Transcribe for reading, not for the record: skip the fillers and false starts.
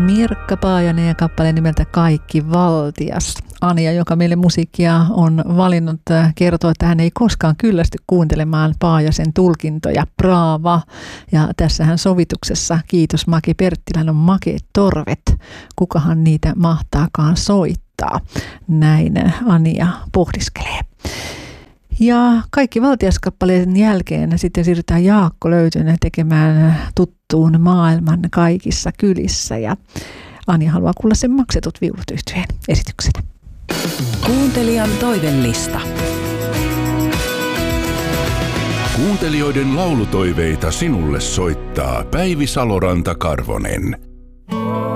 Mirkka Paajanen ja kappale nimeltä Kaikki valtias. Anja, joka meille musiikkia on valinnut, kertoo, että hän ei koskaan kyllästy kuuntelemaan Paajasen tulkintoja. Braava. Ja tässähän sovituksessa, kiitos Maki Perttilän, on makeet torvet. Kukahan niitä mahtaakaan soittaa? Näin Anja pohdiskelee. Ja Kaikki valtiaskappaleen jälkeen sitten siirrytään Jaakko Löytyneen tekemään tuttuun maailman kaikissa kylissä. Ja Anja haluaa kuulla sen Maksetut viulut -yhtyeen esityksenä. Kuuntelijan toivellista. Kuuntelijoiden laulutoiveita sinulle soittaa Päivi Saloranta-Karvonen.